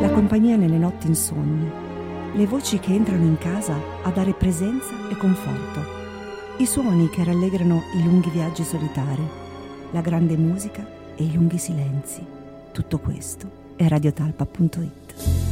la compagnia nelle notti insonni, le voci che entrano in casa a dare presenza e conforto, i suoni che rallegrano i lunghi viaggi solitari, la grande musica e i lunghi silenzi. Tutto questo è radiotalpa.it.